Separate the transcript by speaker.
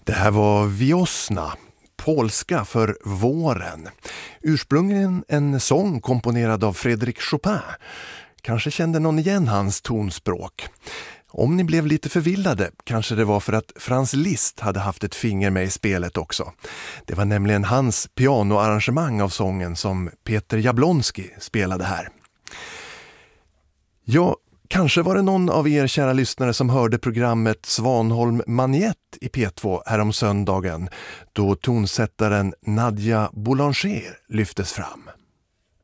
Speaker 1: Det här var Wiosna, polska för våren. Ursprungligen en sång komponerad av Frédéric Chopin. Kanske kände någon igen hans tonspråk. Om ni blev lite förvillade kanske det var för att Franz Liszt hade haft ett finger med i spelet också. Det var nämligen hans pianoarrangemang av sången som Peter Jablonski spelade här. Ja, kanske var det någon av er kära lyssnare som hörde programmet Svanholm Maniet i P2 härom söndagen då tonsättaren Nadia Boulanger lyftes fram.